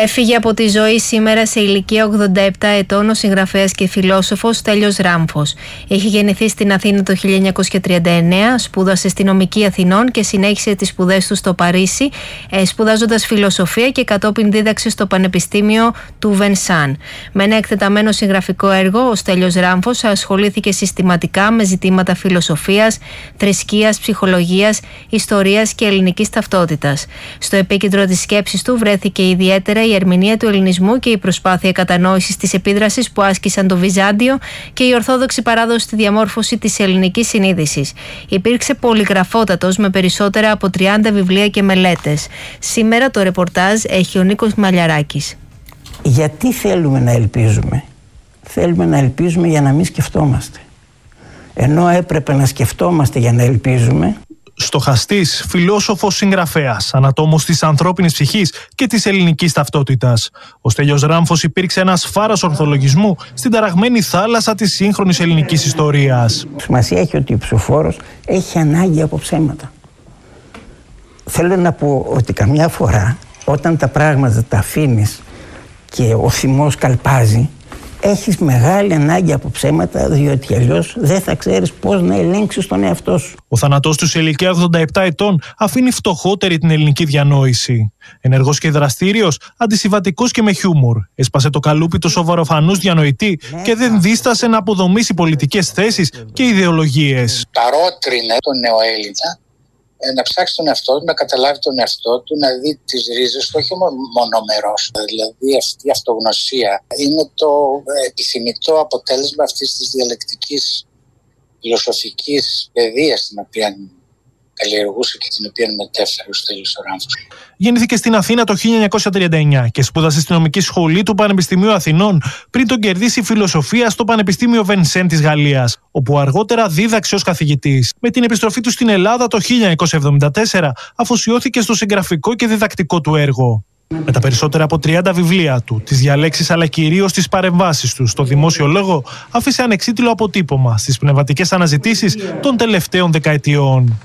Έφυγε από τη ζωή σήμερα σε ηλικία 87 ετών ο συγγραφέας και φιλόσοφος Στέλιος Ράμφος. Είχε γεννηθεί στην Αθήνα το 1939, σπούδασε στη Νομική Αθηνών και συνέχισε τις σπουδές του στο Παρίσι, σπουδάζοντας φιλοσοφία και κατόπιν δίδαξε στο Πανεπιστήμιο του Βενσάν. Με ένα εκτεταμένο συγγραφικό έργο, ο Στέλιος Ράμφος ασχολήθηκε συστηματικά με ζητήματα φιλοσοφίας, θρησκείας, ψυχολογίας, ιστορίας και ελληνικής ταυτότητας. Στο επίκεντρο της σκέψης του βρέθηκε ιδιαίτερα η ερμηνεία του ελληνισμού και η προσπάθεια κατανόησης της επίδρασης που άσκησαν το Βυζάντιο και η Ορθόδοξη παράδοση στη διαμόρφωση της ελληνικής συνείδησης. Υπήρξε πολυγραφότατος με περισσότερα από 30 βιβλία και μελέτες. Σήμερα το ρεπορτάζ έχει ο Νίκος Μαλιαράκης. Γιατί θέλουμε να ελπίζουμε? Θέλουμε να ελπίζουμε για να μην σκεφτόμαστε. Ενώ έπρεπε να σκεφτόμαστε για να ελπίζουμε. Στοχαστής, φιλόσοφος, συγγραφέας, ανατόμος της ανθρώπινης ψυχής και της ελληνικής ταυτότητας. Ο Στέλιος Ράμφος υπήρξε ένας φάρος ορθολογισμού στην ταραγμένη θάλασσα της σύγχρονης ελληνικής ιστορίας. Σημασία έχει ότι ο ψηφοφόρος έχει ανάγκη από ψέματα. Θέλω να πω ότι καμιά φορά όταν τα πράγματα τα αφήνεις και ο θυμός καλπάζει, έχεις μεγάλη ανάγκη από ψέματα, διότι αλλιώς δεν θα ξέρεις πώς να ελέγξεις τον εαυτό σου. Ο θάνατός του σε ηλικία 87 ετών αφήνει φτωχότερη την ελληνική διανόηση. Ενεργός και δραστήριος, αντισυμβατικός και με χιούμορ. Έσπασε το καλούπι του σοβαροφανούς διανοητή και δεν δίστασε να αποδομήσει πολιτικές θέσεις και ιδεολογίες. Παρότρινε τον νεοέλληνα να ψάξει τον εαυτό του, να καταλάβει τον εαυτό του, να δει τις ρίζες του, όχι μονομερός. Δηλαδή αυτή η αυτογνωσία είναι το επιθυμητό αποτέλεσμα αυτής της διαλεκτικής φιλοσοφικής παιδείας την οποία καλλιεργούσε και την οποία μετέφερε ο Στέλιος Ράμφος. Γεννήθηκε στην Αθήνα το 1939 και σπούδασε στη Νομική Σχολή του Πανεπιστημίου Αθηνών πριν τον κερδίσει φιλοσοφία στο Πανεπιστήμιο Βενσέν της Γαλλίας, όπου αργότερα δίδαξε ως καθηγητής. Με την επιστροφή του στην Ελλάδα το 1974 αφοσιώθηκε στο συγγραφικό και διδακτικό του έργο. Με τα περισσότερα από 30 βιβλία του, τις διαλέξεις αλλά κυρίως τις παρεμβάσεις του στο δημόσιο λόγο, άφησε ανεξίτηλο αποτύπωμα στις πνευματικές αναζητήσεις των τελευταίων δεκαετιών.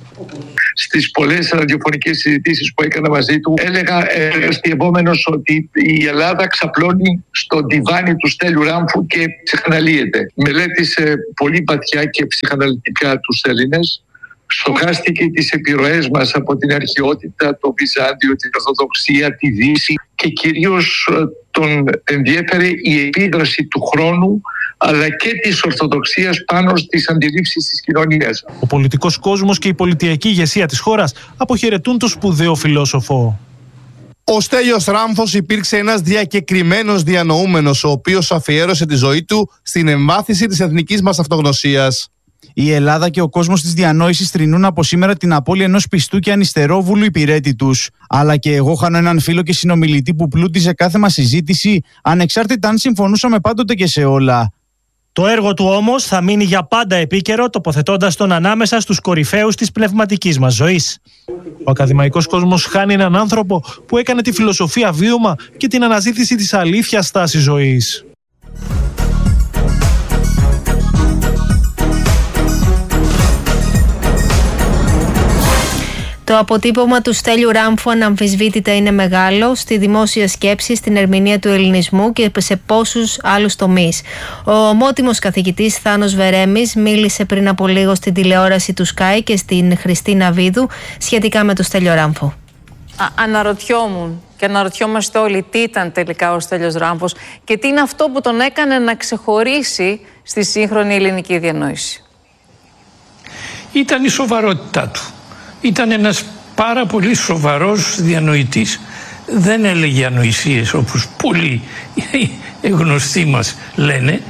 Στις πολλές ραδιοφωνικές συζητήσεις που έκανα μαζί του, έλεγα αστειευόμενος ότι η Ελλάδα ξαπλώνει στο ντιβάνι του Στέλιου Ράμφου και ψυχαναλύεται. Μελέτησε πολύ βαθιά και ψυχαναλυτικά τους Έλληνες. Στοχάστηκε τις επιρροές μας από την αρχαιότητα, το Βυζάντιο, την Ορθοδοξία, τη Δύση και κυρίως τον ενδιέφερε η επίδραση του χρόνου αλλά και της Ορθοδοξίας πάνω στις αντιλήψεις της κοινωνίας. Ο πολιτικός κόσμος και η πολιτιακή ηγεσία της χώρας αποχαιρετούν τον σπουδαίο φιλόσοφο. Ο Στέλιος Ράμφος υπήρξε ένας διακεκριμένος διανοούμενος, ο οποίος αφιέρωσε τη ζωή του στην εμβάθυνση της εθνικής μας αυτογνωσίας. Η Ελλάδα και ο κόσμος της διανόησης θρηνούν από σήμερα την απώλεια ενός πιστού και ανυστερόβουλου υπηρέτη τους. Αλλά και εγώ χάνω έναν φίλο και συνομιλητή που πλούτιζε κάθε μας συζήτηση, ανεξάρτητα αν συμφωνούσαμε πάντοτε και σε όλα. Το έργο του όμως θα μείνει για πάντα επίκαιρο, τοποθετώντας τον ανάμεσα στους κορυφαίους της πνευματικής μας ζωής. Ο ακαδημαϊκός κόσμος χάνει έναν άνθρωπο που έκανε τη φιλοσοφία βίωμα και την αναζήτηση της αλήθειας στάση ζωής. Το αποτύπωμα του Στέλιου Ράμφου αναμφισβήτητα είναι μεγάλο στη δημόσια σκέψη, στην ερμηνεία του ελληνισμού και σε πόσους άλλους τομείς. Ο ομότιμος καθηγητής Θάνος Βερέμης μίλησε πριν από λίγο στην τηλεόραση του Sky και στην Χριστίνα Βίδου σχετικά με το Στέλιο Ράμφο. Αναρωτιόμουν και αναρωτιόμαστε όλοι τι ήταν τελικά ο Στέλιος Ράμφος και τι είναι αυτό που τον έκανε να ξεχωρίσει στη σύγχρονη ελληνική διανόηση. Ήταν η σοβαρότητά του. Ήταν ένας πάρα πολύ σοβαρός διανοητής. Δεν έλεγε ανοησίες όπως πολλοί γνωστοί μας λένε.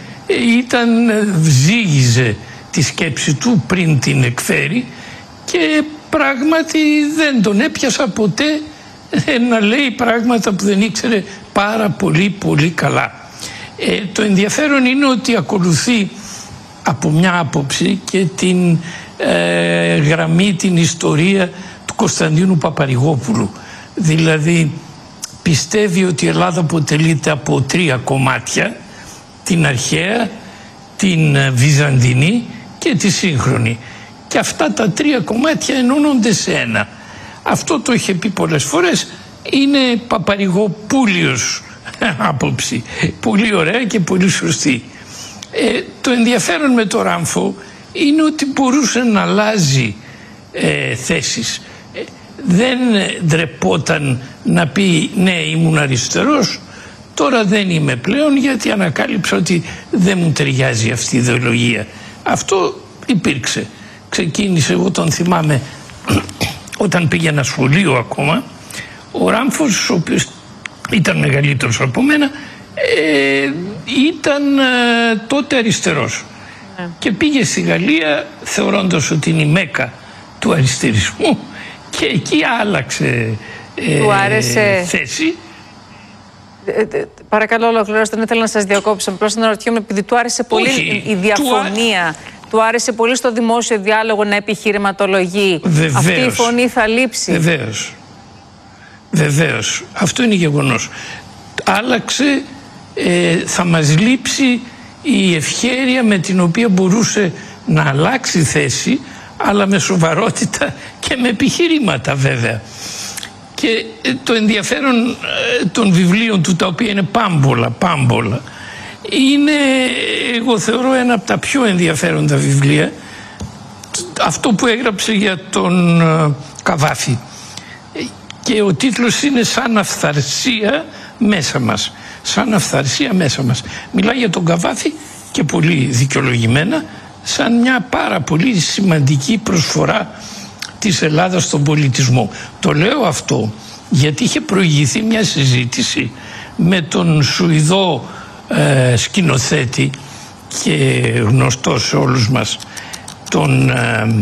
Ζήγιζε τη σκέψη του πριν την εκφέρει και πράγματι δεν τον έπιασα ποτέ να λέει πράγματα που δεν ήξερε πάρα πολύ καλά. Το ενδιαφέρον είναι ότι ακολουθεί από μια άποψη και την γραμμή, την ιστορία του Κωνσταντίνου Παπαρηγόπουλου. Δηλαδή πιστεύει ότι η Ελλάδα αποτελείται από 3 κομμάτια, την αρχαία, την βυζαντινή και τη σύγχρονη. Και αυτά τα 3 κομμάτια ενώνονται σε ένα. Αυτό το είχε πει πολλές φορές, είναι παπαρηγοπούλιος άποψη. Πολύ ωραία και πολύ σωστή. Το ενδιαφέρον με το Ράμφο είναι ότι μπορούσε να αλλάζει θέσεις. Δεν ντρεπόταν να πει ναι, ήμουν αριστερός, τώρα δεν είμαι πλέον γιατί ανακάλυψα ότι δεν μου ταιριάζει αυτή η ιδεολογία. Αυτό υπήρξε. Ξεκίνησε, εγώ τον θυμάμαι όταν πήγαινα σχολείο ακόμα, ο Ράμφος, ο οποίος ήταν μεγαλύτερος από μένα, ήταν τότε αριστερός. Και πήγε στη Γαλλία θεωρώντας ότι είναι η μέκα του αριστερισμού και εκεί άλλαξε θέση. Παρακαλώ, ολοκληρώστε, δεν ήθελα να σας διακόψω. Απλώς να ρωτιόμαι, επειδή του άρεσε πολύ η διαφωνία, του άρεσε πολύ στο δημόσιο διάλογο να επιχειρηματολογεί. Βεβαίως. Αυτή η φωνή θα λείψει. Βεβαίως. Αυτό είναι γεγονός. Άλλαξε, θα μας λείψει η ευχέρεια με την οποία μπορούσε να αλλάξει θέση, αλλά με σοβαρότητα και με επιχειρήματα βέβαια. Και το ενδιαφέρον των βιβλίων του, τα οποία είναι πάμπολα, είναι, εγώ θεωρώ, ένα από τα πιο ενδιαφέροντα βιβλία, αυτό που έγραψε για τον Καβάφη. Και ο τίτλος είναι «Σαν αυθαρσία μέσα μας». Σαν αυθαρσία μέσα μας. Μιλάει για τον Καβάφη και πολύ δικαιολογημένα σαν μια πάρα πολύ σημαντική προσφορά της Ελλάδας στον πολιτισμό. Το λέω αυτό γιατί είχε προηγηθεί μια συζήτηση με τον Σουηδό σκηνοθέτη και γνωστό σε όλους μας, τον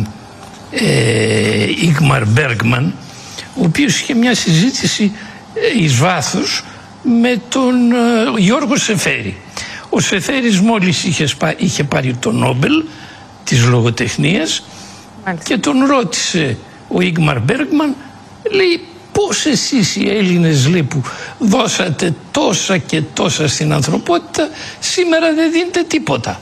Ίγμαρ Μπέργκμαν, ο οποίος είχε μια συζήτηση εις βάθος με τον Γιώργο Σεφέρη. Ο Σεφέρης μόλις είχε πάρει το Νόμπελ της λογοτεχνίας. Μάλιστα. Και τον ρώτησε ο Ίγμαρ Μπέργκμαν, λέει, πώς εσείς οι Έλληνες, λέει, που δώσατε τόσα και τόσα στην ανθρωπότητα, σήμερα δεν δίνετε τίποτα.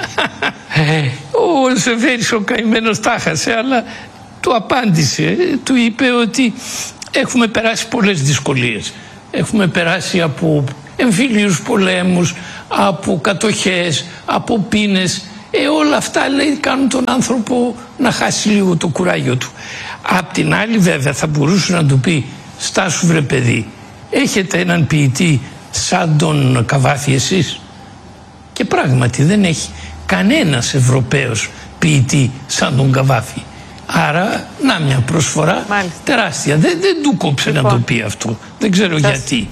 Ο Σεφέρης ο καημένος τα χάσε, αλλά του απάντησε, του είπε ότι έχουμε περάσει πολλές δυσκολίες. Έχουμε περάσει από εμφύλιους πολέμους, από κατοχές, από πείνες. Όλα αυτά, λέει, κάνουν τον άνθρωπο να χάσει λίγο το κουράγιο του. Απ' την άλλη βέβαια θα μπορούσε να του πει, στάσου βρε παιδί, έχετε έναν ποιητή σαν τον Καβάφη εσείς? Και πράγματι δεν έχει κανένας Ευρωπαίος ποιητή σαν τον Καβάφη. Άρα να μια προσφορά. Μάλιστα. Τεράστια. Δεν του κόψε να το πει αυτό. Δεν ξέρω γιατί.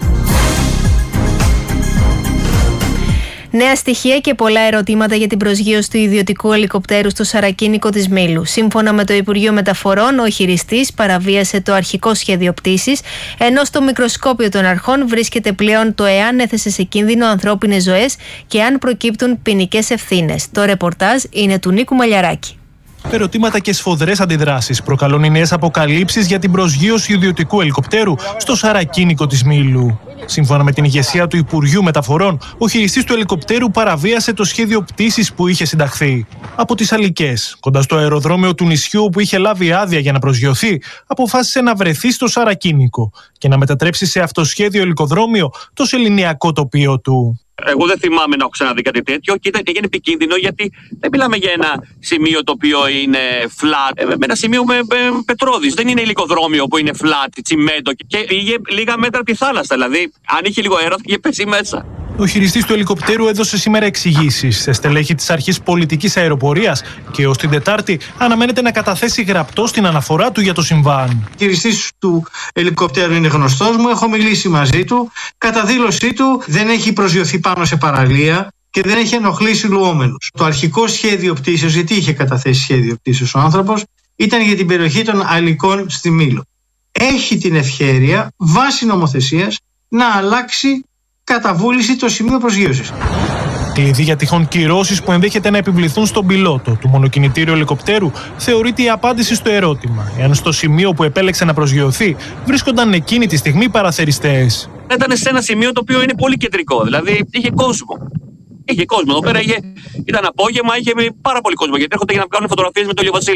Νέα στοιχεία και πολλά ερωτήματα για την προσγείωση του ιδιωτικού ελικοπτέρου στο Σαρακίνικο της Μήλου. Σύμφωνα με το Υπουργείο Μεταφορών, ο χειριστής παραβίασε το αρχικό σχέδιο πτήσης, ενώ στο μικροσκόπιο των αρχών βρίσκεται πλέον το εάν έθεσε σε κίνδυνο ανθρώπινες ζωές και αν προκύπτουν ποινικές ευθύνες. Το ρεπορτάζ είναι του Νίκου Μαλιαράκη. Ερωτήματα και σφοδρές αντιδράσεις προκαλούν οι νέες αποκαλύψεις για την προσγείωση ιδιωτικού ελικοπτέρου στο Σαρακίνικο της Μήλου. Σύμφωνα με την ηγεσία του Υπουργείου Μεταφορών, ο χειριστής του ελικοπτέρου παραβίασε το σχέδιο πτήσης που είχε συνταχθεί. Από τις Αλικές, κοντά στο αεροδρόμιο του νησιού που είχε λάβει άδεια για να προσγειωθεί, αποφάσισε να βρεθεί στο Σαρακίνικο και να μετατρέψει σε αυτοσχέδιο ελικοδρόμιο το σεληνιακό τοπίο του. Εγώ δεν θυμάμαι να έχω ξαναδεί κάτι τέτοιο και έγινε επικίνδυνο, γιατί δεν μιλάμε για ένα σημείο το οποίο είναι flat, με ένα σημείο με πετρώδης. Δεν είναι υλικοδρόμιο που είναι flat, τσιμέντο, και πήγε λίγα μέτρα από τη θάλασσα. Δηλαδή, αν είχε λίγο αέρα, θα είχε πέσει μέσα. Ο χειριστής του ελικοπτέρου έδωσε σήμερα εξηγήσεις σε στελέχη της Αρχής Πολιτικής Αεροπορίας και ως την Τετάρτη αναμένεται να καταθέσει γραπτό στην αναφορά του για το συμβάν. Ο χειριστής του ελικοπτέρου είναι γνωστός μου, έχω μιλήσει μαζί του. Κατά δήλωσή του δεν έχει προσγειωθεί πάνω σε παραλία και δεν έχει ενοχλήσει λουόμενους. Το αρχικό σχέδιο πτήσεως, γιατί είχε καταθέσει σχέδιο πτήσεως ο άνθρωπος, ήταν για την περιοχή των Αλικών στη Μήλο. Έχει την ευχέρεια βάσει νομοθεσίας να αλλάξει κατά βούληση το σημείο προσγείωσης. Κλειδί για τυχόν κυρώσεις που ενδέχεται να επιβληθούν στον πιλότο του μονοκινητήριου ελικοπτέρου θεωρείται η απάντηση στο ερώτημα εάν στο σημείο που επέλεξε να προσγειωθεί βρίσκονταν εκείνη τη στιγμή παραθεριστές. Ήταν σε ένα σημείο το οποίο είναι πολύ κεντρικό, δηλαδή είχε κόσμο. Είχε κόσμο. Εδώ πέρα ήταν απόγευμα, είχε πάρα πολύ κόσμο γιατί έρχονται για να κάνουν φωτογραφίες με τον Ηλιο Βασίλειο.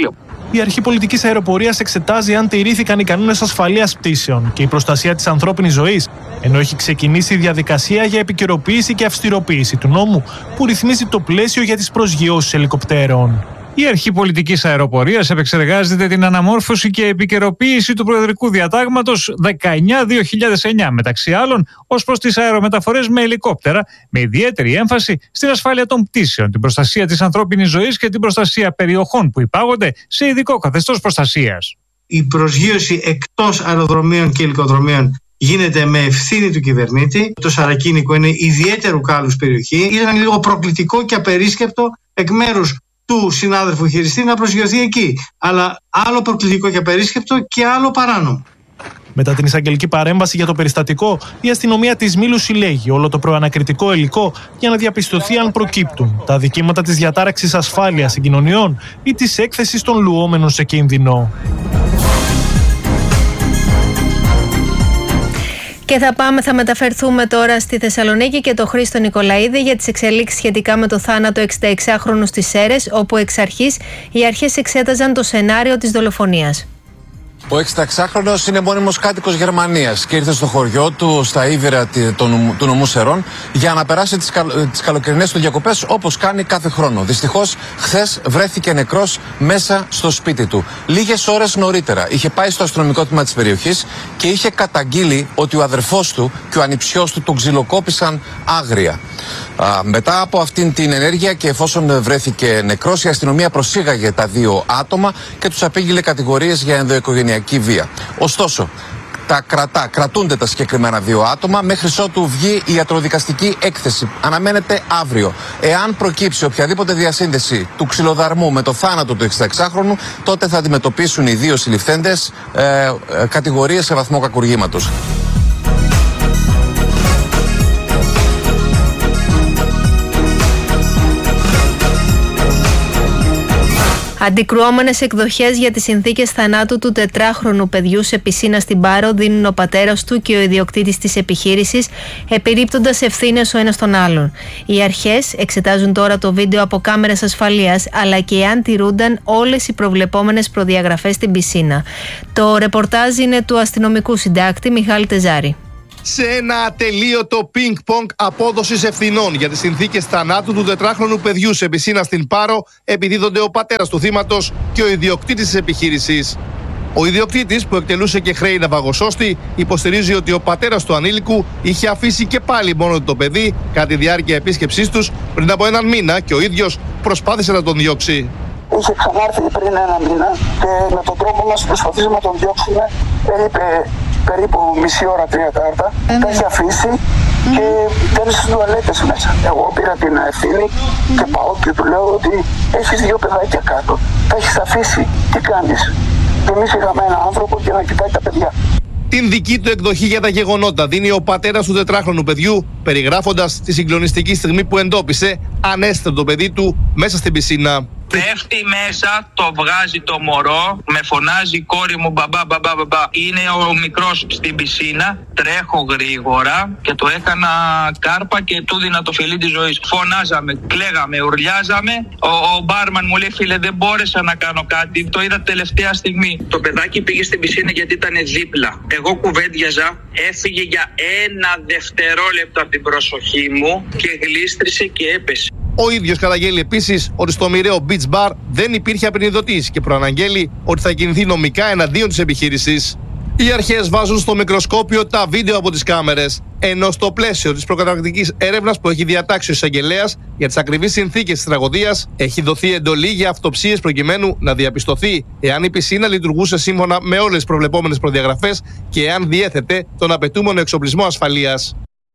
Η Αρχή Πολιτικής Αεροπορίας εξετάζει αν τηρήθηκαν οι κανόνες ασφαλείας πτήσεων και η προστασία της ανθρώπινης ζωής, ενώ έχει ξεκινήσει η διαδικασία για επικαιροποίηση και αυστηροποίηση του νόμου που ρυθμίζει το πλαίσιο για τις προσγειώσεις ελικοπτέρων. Η Αρχή Πολιτικής Αεροπορίας επεξεργάζεται την αναμόρφωση και επικαιροποίηση του Προεδρικού Διατάγματος 19-2009, μεταξύ άλλων ως προς τις αερομεταφορές με ελικόπτερα, με ιδιαίτερη έμφαση στην ασφάλεια των πτήσεων, την προστασία της ανθρώπινης ζωής και την προστασία περιοχών που υπάγονται σε ειδικό καθεστώς προστασίας. Η προσγείωση εκτός αεροδρομίων και ελικοδρομίων γίνεται με ευθύνη του κυβερνήτη. Το Σαρακίνικο είναι ιδιαίτερου κάλους περιοχή. Ήταν λίγο προκλητικό και απερίσκεπτο εκ μέρους του συνάδελφου χειριστή να προσγειωθεί εκεί. Αλλά άλλο προκλητικό και απερίσκεπτο και άλλο παράνομο. Μετά την εισαγγελική παρέμβαση για το περιστατικό, η αστυνομία της Μήλου συλλέγει όλο το προανακριτικό υλικό για να διαπιστωθεί αν προκύπτουν τα δικήματα της διατάραξης ασφάλειας συγκοινωνιών ή της έκθεσης των λουόμενων σε κίνδυνο. Και θα μεταφερθούμε τώρα στη Θεσσαλονίκη και το Χρήστο Νικολαίδη για τις εξελίξεις σχετικά με το θάνατο 66χρονου στις Σέρρες, όπου εξ αρχής οι αρχές εξέταζαν το σενάριο της δολοφονίας. Ο 66χρονος είναι μόνιμος κάτοικος Γερμανίας και ήρθε στο χωριό του, στα Ήβυρα του νομού Σερών, για να περάσει τις καλοκαιρινές του διακοπές όπως κάνει κάθε χρόνο. Δυστυχώς, χθες βρέθηκε νεκρός μέσα στο σπίτι του. Λίγες ώρες νωρίτερα είχε πάει στο αστυνομικό τμήμα της περιοχής και είχε καταγγείλει ότι ο αδερφός του και ο ανιψιός του τον ξυλοκόπησαν άγρια. Μετά από αυτήν την ενέργεια και εφόσον βρέθηκε νεκρός, η αστυνομία προσήγαγε τα δύο άτομα και τους απήγγειλε κατηγορίες για ενδοοικογενειακή βία. Ωστόσο, κρατούνται τα συγκεκριμένα δύο άτομα μέχρι ότου βγει η ιατροδικαστική έκθεση. Αναμένεται αύριο. Εάν προκύψει οποιαδήποτε διασύνδεση του ξυλοδαρμού με το θάνατο του 66χρονου, τότε θα αντιμετωπίσουν οι δύο συλληφθέντες κατηγορίες σε βαθμό κακουργήματος. Αντικρουόμενες εκδοχές για τις συνθήκες θανάτου του 4χρονου παιδιού σε πισίνα στην Πάρο δίνουν ο πατέρας του και ο ιδιοκτήτης της επιχείρησης, επιρρύπτοντας ευθύνες ο ένας τον άλλον. Οι αρχές εξετάζουν τώρα το βίντεο από κάμερες ασφαλείας, αλλά και εάν τηρούνταν όλες οι προβλεπόμενες προδιαγραφές στην πισίνα. Το ρεπορτάζ είναι του αστυνομικού συντάκτη Μιχάλη Τεζάρη. Σε ένα ατελείωτο πινκ-πονγκ απόδοσης ευθυνών για τις συνθήκες θανάτου του 4χρονου παιδιού σε πισίνα στην Πάρο επιδίδονται ο πατέρας του θύματος και ο ιδιοκτήτης της επιχείρησης. Ο ιδιοκτήτης, που εκτελούσε και χρέη ναυαγοσώστη, υποστηρίζει ότι ο πατέρας του ανήλικου είχε αφήσει και πάλι μόνο το παιδί κατά τη διάρκεια επίσκεψής τους πριν από έναν μήνα και ο ίδιος προσπάθησε να τον διώξει. Είχε ξανάρθει πριν ένα μήνα και με τον τρόπο μας προσπαθήσαμε να τον διώξουμε. Έλειπε περίπου μισή ώρα, 3/4. Τα έχει αφήσει και μπαίνει στις τουαλέτες μέσα. Εγώ πήρα την ευθύνη και πάω και του λέω ότι έχεις δύο παιδάκια κάτω. Τα έχεις αφήσει. Τι κάνεις? Και εμείς είχαμε έναν άνθρωπο και να κοιτάει τα παιδιά. Την δική του εκδοχή για τα γεγονότα δίνει ο πατέρας του 4χρονου παιδιού, περιγράφοντας τη συγκλονιστική στιγμή που εντόπισε ανέστατο παιδί του μέσα στην πισίνα. Πέφτει μέσα, το βγάζει το μωρό, με φωνάζει η κόρη μου μπαμπά. Είναι ο μικρός στην πισίνα, τρέχω γρήγορα και το έκανα κάρπα και του δίνα το φιλί της ζωής. Φωνάζαμε, κλαίγαμε, ουρλιάζαμε. Ο μπάρμαν μου λέει, φίλε, δεν μπόρεσα να κάνω κάτι. Το είδα τελευταία στιγμή. Το παιδάκι πήγε στην πισίνα γιατί ήταν δίπλα. Εγώ κουβέντιαζα, έφυγε για 1 δευτερόλεπτο από την προσοχή μου και γλίστρισε και έπεσε. Ο ίδιος καταγγέλει επίσης ότι στο μοιραίο Beach Bar δεν υπήρχε απεινιδωτής και προαναγγέλει ότι θα κινηθεί νομικά εναντίον της επιχείρησης. Οι αρχές βάζουν στο μικροσκόπιο τα βίντεο από τις κάμερες, ενώ στο πλαίσιο της προκαταρκτικής έρευνας που έχει διατάξει ο εισαγγελέας για τις ακριβείς συνθήκες της τραγωδίας, έχει δοθεί εντολή για αυτοψίες προκειμένου να διαπιστωθεί εάν η πισίνα λειτουργούσε σύμφωνα με όλες τις προβλεπόμενες προδιαγραφές και εάν διέθετε τον απαιτούμενο εξοπλισμό ασφαλείας.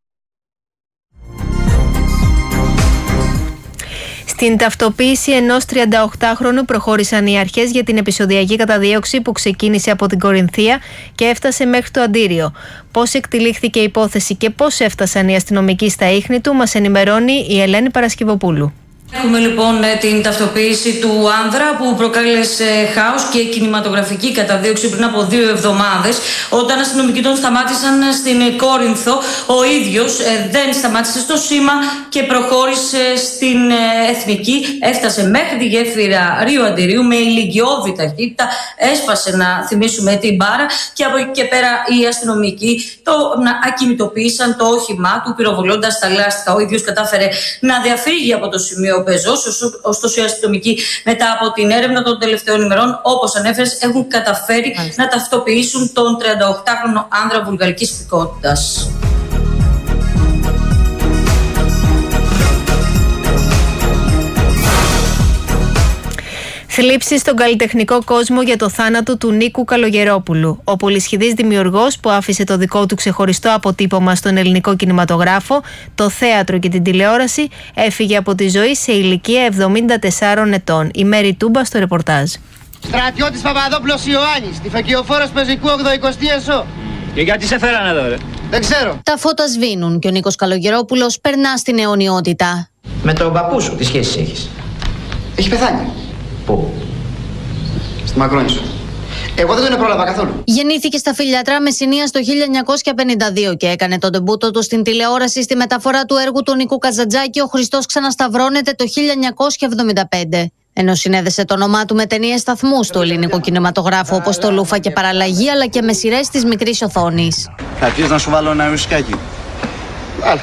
Στην ταυτοποίηση ενός 38χρονου προχώρησαν οι αρχές για την επεισοδιακή καταδίωξη που ξεκίνησε από την Κορινθία και έφτασε μέχρι το Αντίριο. Πώς εκτυλίχθηκε η υπόθεση και πώς έφτασαν οι αστυνομικοί στα ίχνη του, μας ενημερώνει η Ελένη Παρασκευοπούλου. Έχουμε λοιπόν την ταυτοποίηση του άνδρα που προκάλεσε χάος και κινηματογραφική καταδίωξη πριν από 2 εβδομάδες. Όταν αστυνομικοί τον σταμάτησαν στην Κόρινθο, ο ίδιος δεν σταμάτησε στο σήμα και προχώρησε στην Εθνική. Έφτασε μέχρι τη γέφυρα Ρίου Αντιρίου με ηλικιώδη ταχύτητα. Έσπασε, να θυμίσουμε, την μπάρα και από εκεί και πέρα οι αστυνομικοί τον ακινητοποίησαν το όχημά του, πυροβολώντας τα λάστιχα. Ο ίδιος κατάφερε να διαφύγει από το σημείο πεζός. Ωστόσο, οι αστυνομικοί μετά από την έρευνα των τελευταίων ημερών, όπως ανέφερες, έχουν καταφέρει να ταυτοποιήσουν τον 38χρονο άνδρα βουλγαρικής υπηκότητας. Θλίψη στον καλλιτεχνικό κόσμο για το θάνατο του Νίκου Καλογερόπουλου. Ο πολυσχηδής δημιουργός που άφησε το δικό του ξεχωριστό αποτύπωμα στον ελληνικό κινηματογράφο, το θέατρο και την τηλεόραση, έφυγε από τη ζωή σε ηλικία 74 ετών. Η Μέρη Τούμπα στο ρεπορτάζ. Στρατιώτης Παπαδόπουλος Ιωάννης, τυφεκιοφόρος πεζικού 80η ΕΣΟ. Και γιατί σε φέρανε εδώ, ρε? Δεν ξέρω. Τα φώτα σβήνουν και ο Νίκος Καλογερόπουλος περνά στην αιωνιότητα. Με τον παππού σου τι σχέσεις έχεις? Έχει πεθάνει. Πού? Στη Μακρόνησο. Εγώ δεν τον πρόλαβα καθόλου. Γεννήθηκε στα Φιλιατρά Μεσσηνίας το 1952 και έκανε τον ντεμπούτο του στην τηλεόραση στη μεταφορά του έργου του Νικού Καζαντζάκη «Ο Χριστός ξανασταυρώνεται» το 1975. Ενώ συνέδεσε το όνομά του με ταινίες σταθμού στο ελληνικό κινηματογράφο όπως το Λούφα και Παραλλαγή, αλλά και με σειρές της μικρής οθόνης. Θα πιείς να σου βάλω ένα ουισκάκι? Βάλε.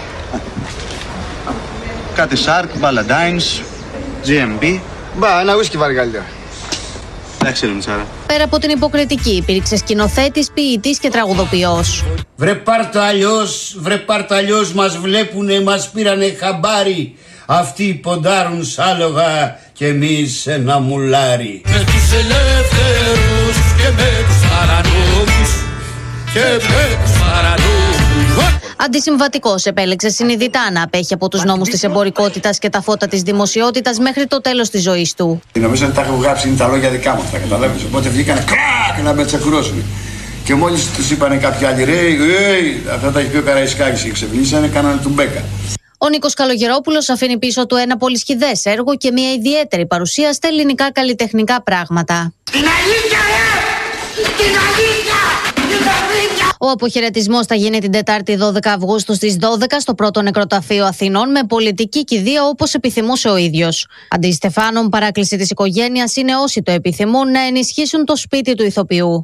Κάτι Σάρκ, Μπαλαντάινς, GMB. Μπα, ένα ουίσκι βάλει καλύτερα. Εντάξει, Λουντσάρα. Πέρα από την υποκριτική, υπήρξε σκηνοθέτης, ποιητής και τραγουδοποιός. Βρε πάρ' το αλλιώς, μας βλέπουνε, μας πήρανε χαμπάρι. Αυτοί ποντάρουν σ' άλογα και εμείς ένα μουλάρι. Με τους ελεύθερους και με τους παρανόμους και με τους παρανόμους. Αντισυμβατικός, επέλεξε συνειδητά να απέχει από τους νόμους της εμπορικότητας και τα φώτα της δημοσιότητας μέχρι το τέλος της ζωής του. Νομίζω ότι τα έχω γράψει, είναι τα λόγια δικά μου αυτά, καταλάβεις. Οπότε βγήκανε κράκ να με τσακουρώσουν. Και μόλις τους είπανε κάποιοι άλλοι, ρε, αυτά τα έχει πει ο Καραϊσκάκης και ξεβλήσανε, κάνανε του μπέκα. Ο Νίκος Καλογερόπουλος αφήνει πίσω του ένα πολυσχηδές έργο και μια ιδιαίτερη παρουσία στα ελληνικά καλλιτεχνικά πράγματα. Την αλήθεια, την αλήθεια! Ο αποχαιρετισμός θα γίνει την Τετάρτη 12 Αυγούστου στις 12 στο πρώτο νεκροταφείο Αθηνών με πολιτική κηδεία όπως επιθυμούσε ο ίδιος. Αντί στεφάνων, παράκληση της οικογένειας είναι όσοι το επιθυμούν να ενισχύσουν το σπίτι του ηθοποιού.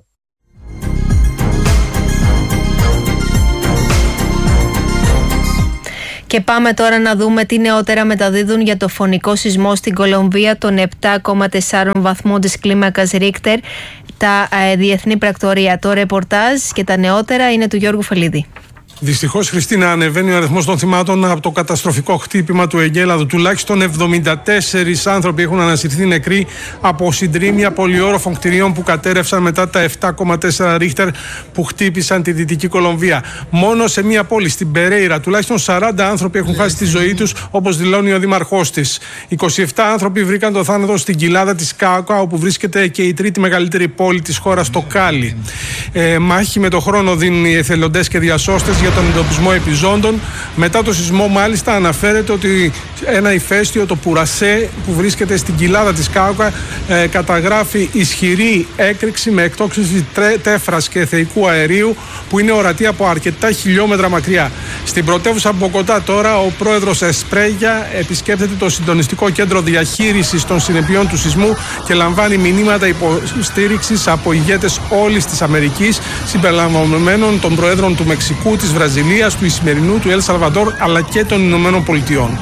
Και πάμε τώρα να δούμε τι νεότερα μεταδίδουν για το φωνικό σεισμό στην Κολομβία των 7,4 βαθμών της κλίμακας Ρίχτερ τα διεθνή πρακτορία. Το ρεπορτάζ και τα νεότερα είναι του Γιώργου Φελίδη. Δυστυχώς, Χριστίνα, ανεβαίνει ο αριθμός των θυμάτων από το καταστροφικό χτύπημα του εγκέλαδου. Τουλάχιστον 74 άνθρωποι έχουν ανασυρθεί νεκροί από συντρίμμια πολυόροφων κτηρίων που κατέρευσαν μετά τα 7,4 Ρίχτερ που χτύπησαν τη Δυτική Κολομβία. Μόνο σε μία πόλη, στην Περέιρα, τουλάχιστον 40 άνθρωποι έχουν χάσει τη ζωή τους, όπως δηλώνει ο δήμαρχός της. 27 άνθρωποι βρήκαν το θάνατο στην κοιλάδα της Κάουκα, όπου βρίσκεται και η τρίτη μεγαλύτερη πόλη της χώρας, το Κάλι. Μάχη με το χρόνο δίνουν οι εθελοντές και διασώστες για τον εντοπισμό επιζώντων. Μετά το σεισμό, μάλιστα, αναφέρεται ότι ένα ηφαίστειο, το Πουρασέ, που βρίσκεται στην κοιλάδα της Κάουκα, καταγράφει ισχυρή έκρηξη με εκτόξευση τέφρας και θεϊκού αερίου που είναι ορατή από αρκετά χιλιόμετρα μακριά. Στην πρωτεύουσα Μποκοτά τώρα, ο πρόεδρος Εσπρέγια επισκέπτεται το συντονιστικό κέντρο διαχείρισης των συνεπειών του σεισμού και λαμβάνει μηνύματα υποστήριξης από ηγέτες όλης της Αμερικής, συμπεριλαμβανομένων των προέδρων του Μεξικού, της Βραζιλίας, του Ισημερινού, του Ελ Σαλβαντόρ αλλά και των Ηνωμένων Πολιτειών.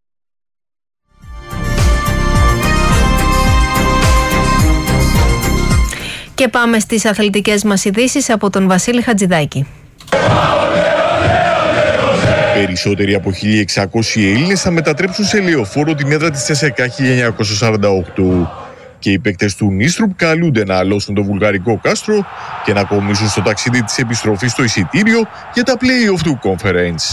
Και πάμε στις αθλητικές μας ειδήσεις από τον Βασίλη Χατζηδάκη. Περισσότεροι από 1.600 Έλληνες θα μετατρέψουν σε λεωφόρο την έδρα της ЦΣΚΑ 1948. Και οι παίκτες του Νίστρουπ καλούνται να αλώσουν το βουλγαρικό κάστρο και να κομίσουν στο ταξίδι της επιστροφής στο εισιτήριο για τα play-off του Conference.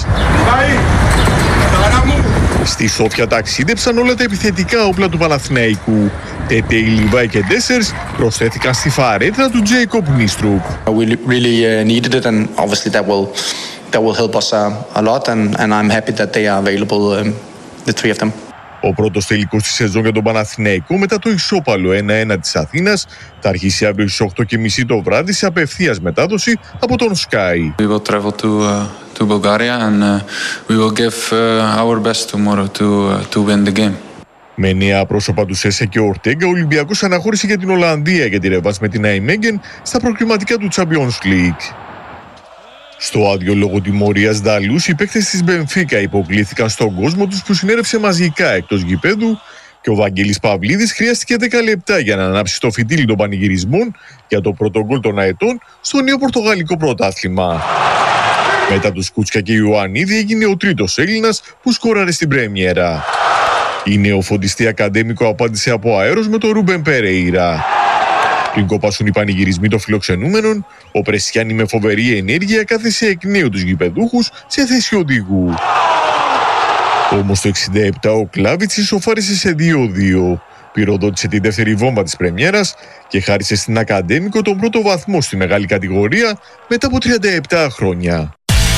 Στη Σόφια ταξίδεψαν όλα τα επιθετικά όπλα του Παναθηναϊκού. Τετέι, Λιβάη και Ντέσσερς προσθέθηκαν στη φαρέτρα του Τζέικοπ Νίστρουπ. We really needed it and obviously that will help us a lot and I'm happy that they are available, the three of them. Ο πρώτος τελικός της σεζόν για τον Παναθηναϊκό μετά το ισόπαλο 1-1 της Αθήνας θα αρχίσει αύριο στις 8:30 το βράδυ σε απευθείας μετάδοση από τον Sky. We will travel to Bulgaria and we will give our best tomorrow to win the game. Με νέα πρόσωπα του Σέσε και Ορτέγκα, ο Ολυμπιακός αναχώρησε για την Ολλανδία για τη ρεβάνς με την Νάιμεγγεν στα προκριματικά του Champions League. Στο άδειο λόγω τιμωρίας Νταλούς, οι παίκτες της Μπενφίκα υποκλήθηκαν στον κόσμο τους που συνέρευσε μαζικά εκτός γηπέδου και ο Βαγγέλης Παυλίδης χρειάστηκε 10 λεπτά για να ανάψει το φυτίλι των πανηγυρισμών για το πρώτο γκολ των αετών στο νέο πορτογαλικό πρωτάθλημα. Μετά τους Κούτσκα και Ιωαννίδη έγινε ο τρίτος Έλληνας που σκόραρε στην πρέμιερα. Η νεοφωτιστή ακαδέμικο απάντησε από αέρος με τον Ρούμπεν Περέιρα. Πριν κοπάσουν οι πανηγυρισμοί των φιλοξενούμενων, ο Πρεσιάνι με φοβερή ενέργεια κάθεσε εκ νέου τους γηπεδούχους σε θέση οδηγού. Όμως το 67 ο Κλάβιτς ισοφάρισε σε 2-2. Πυροδότησε τη δεύτερη βόμβα της πρεμιέρας και χάρισε στην ακαδέμικο τον πρώτο βαθμό στη μεγάλη κατηγορία μετά από 37 χρόνια.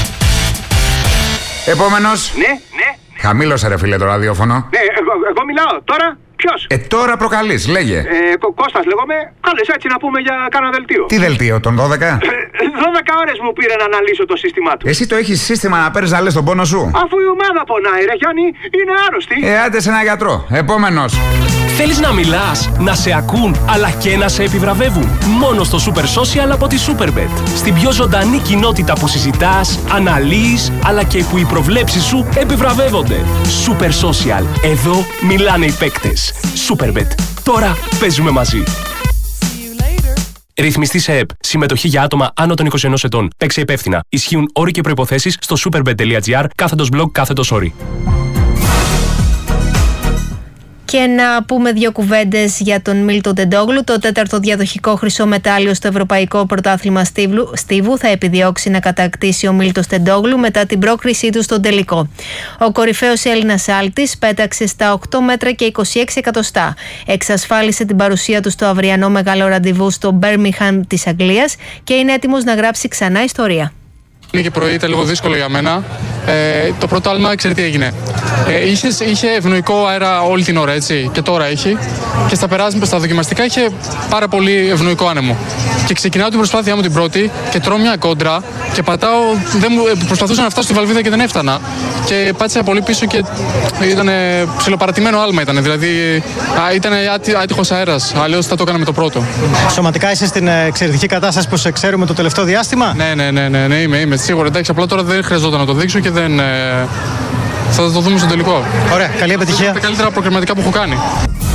Επόμενος. Ναι. Χαμήλωσε ρε φίλε το ραδιόφωνο. Ναι, εγώ μιλάω. Τώρα ποιος? Τώρα προκαλείς, λέγε. Κώστας λέγομαι. Κάλες έτσι να πούμε για κάνα δελτίο. Τι δελτίο, τον 12? 12 ώρες μου πήρε να αναλύσω το σύστημά του. Εσύ το έχεις σύστημα να παίρνεις να λες τον πόνο σου? Αφού η ομάδα πονάει ρε Γιάννη, είναι άρρωστη. Άντε σε ένα γιατρό. Επόμενος. Θέλεις να μιλάς, να σε ακούν, αλλά και να σε επιβραβεύουν? Μόνο στο Super Social από τη Superbet. Στην πιο ζωντανή κοινότητα που συζητάς, αναλύεις, αλλά και που οι προβλέψεις σου επιβραβεύονται. Super Social. Εδώ μιλάνε οι παίκτες. Superbet. Τώρα παίζουμε μαζί. Ρυθμιστή σε ΕΠ. Συμμετοχή για άτομα άνω των 21 ετών. Παίξε υπεύθυνα. Ισχύουν όροι και προϋποθέσεις στο superbet.gr/blog/όροι. Και να πούμε δύο κουβέντες για τον Μίλτον Τεντόγλου. Το τέταρτο διαδοχικό χρυσό μετάλλιο στο Ευρωπαϊκό Πρωτάθλημα Στίβου θα επιδιώξει να κατακτήσει ο Μίλτον Τεντόγλου μετά την πρόκρισή του στον τελικό. Ο κορυφαίος Έλληνας άλτης πέταξε στα 8 μέτρα και 26 εκατοστά. Εξασφάλισε την παρουσία του στο αυριανό μεγάλο ραντεβού στο Birmingham της Αγγλίας και είναι έτοιμος να γράψει ξανά ιστορία. Είναι και πρωί, ήταν λίγο δύσκολο για μένα. Το πρώτο άλμα, ξέρετε τι έγινε. Είχε ευνοϊκό αέρα όλη την ώρα, έτσι. Και τώρα έχει. Και στα δοκιμαστικά είχε πάρα πολύ ευνοϊκό άνεμο. Και ξεκινάω την προσπάθειά μου την πρώτη και τρώω μια κόντρα και πατάω. Προσπαθούσα να φτάσω στη βαλβίδα και δεν έφτανα. Και πάτησα πολύ πίσω και ήταν ψιλοπαρατημένο άλμα. Δηλαδή ήταν άτυχος αέρας. Αλλιώς θα το έκανα με το πρώτο. Σωματικά είσαι στην εξαιρετική κατάσταση που σε ξέρουμε το τελευταίο διάστημα? Ναι, είμαι σίγουρα. Εντάξει, απλά τώρα δεν χρειαζόταν να το δείξω και δεν. Θα το δούμε στο τελικό. Ωραία, καλή επιτυχία. Τα καλύτερα προκριματικά που έχω κάνει.